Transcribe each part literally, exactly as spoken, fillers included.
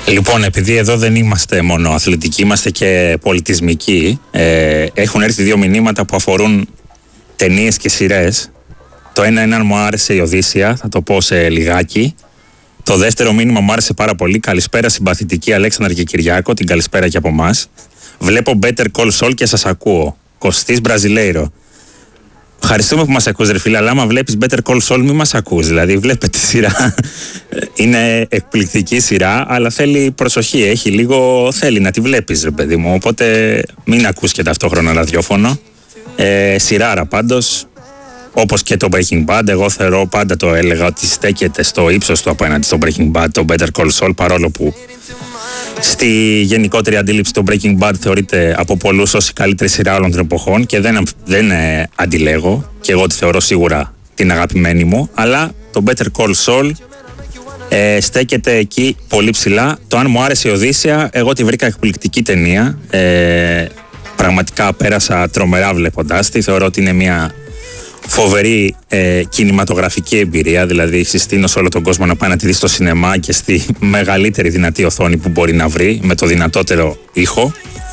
Λοιπόν, επειδή εδώ δεν είμαστε μόνο αθλητικοί, είμαστε και πολιτισμικοί, ε, έχουν έρθει δύο μηνύματα που αφορούν ταινίες και σειρές. Το ένα είναι αν μου άρεσε η Οδύσσεια, θα το πω σε λιγάκι. Το δεύτερο μήνυμα μου άρεσε πάρα πολύ. Καλησπέρα συμπαθητική Αλέξανδρα και Κυριάκο, την καλησπέρα και από εμάς. Βλέπω Better Call Saul και σας ακούω. Κωστής Μπραζιλέιρο. Ευχαριστούμε που μας ακούς ρε φίλε, αλλά άμα βλέπεις Better Call Saul μη μας ακούς, δηλαδή βλέπετε τη σειρά. Είναι εκπληκτική σειρά, αλλά θέλει προσοχή, έχει λίγο, θέλει να τη βλέπεις ρε παιδί μου, οπότε μην ακούς και ταυτόχρονα ραδιόφωνο. Ε, σειράρα πάντως, όπως και το Breaking Bad, εγώ θεωρώ, πάντα το έλεγα ότι στέκεται στο ύψος του απέναντι στο Breaking Bad, το Better Call Saul, παρόλο που στη γενικότερη αντίληψη το Breaking Bad θεωρείται από πολλούς ως η καλύτερη σειρά όλων των εποχών και δεν, δεν ε, αντιλέγω, και εγώ τη θεωρώ σίγουρα την αγαπημένη μου, αλλά το Better Call Saul ε, στέκεται εκεί πολύ ψηλά. Το αν μου άρεσε η Οδύσσεια, εγώ τη βρήκα εκπληκτική ταινία, ε, πραγματικά πέρασα τρομερά βλέποντάς τη, θεωρώ ότι είναι μια φοβερή ε, κινηματογραφική εμπειρία, δηλαδή συστήνω σε όλο τον κόσμο να πάει να τη δει στο σινεμά και στη μεγαλύτερη δυνατή οθόνη που μπορεί να βρει, με το δυνατότερο ήχο.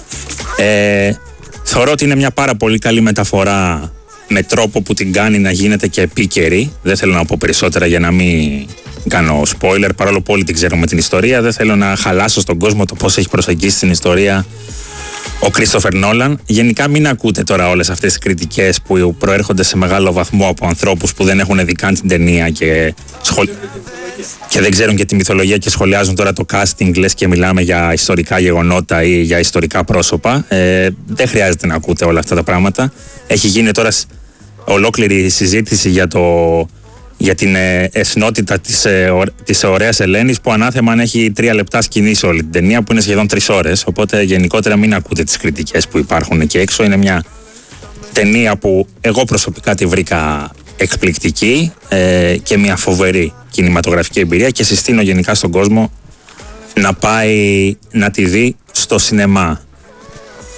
Ε, θεωρώ ότι είναι μια πάρα πολύ καλή μεταφορά με τρόπο που την κάνει να γίνεται και επίκαιρη. Δεν θέλω να πω περισσότερα για να μην κάνω spoiler, παρόλο που όλοι την ξέρουμε την ιστορία. Δεν θέλω να χαλάσω στον κόσμο το πώς έχει προσεγγίσει την ιστορία ο Κρίστοφερ Νόλαν. Γενικά μην ακούτε τώρα όλες αυτές τις κριτικές που προέρχονται σε μεγάλο βαθμό από ανθρώπους που δεν έχουν δει καν την ταινία και, σχολ... και δεν ξέρουν και τη μυθολογία και σχολιάζουν τώρα το casting, λες και μιλάμε για ιστορικά γεγονότα ή για ιστορικά πρόσωπα. Ε, δεν χρειάζεται να ακούτε όλα αυτά τα πράγματα. Έχει γίνει τώρα ολόκληρη συζήτηση για το... για την ε, εσνότητα της, ε, ο, της ωραίας Ελένης, που ανάθεμα αν έχει τρία λεπτά σκηνή σε όλη την ταινία, που είναι σχεδόν τρεις ώρες, οπότε γενικότερα μην ακούτε τις κριτικές που υπάρχουν εκεί έξω. Είναι μια ταινία που εγώ προσωπικά τη βρήκα εκπληκτική ε, και μια φοβερή κινηματογραφική εμπειρία και συστήνω γενικά στον κόσμο να πάει να τη δει στο σινεμά.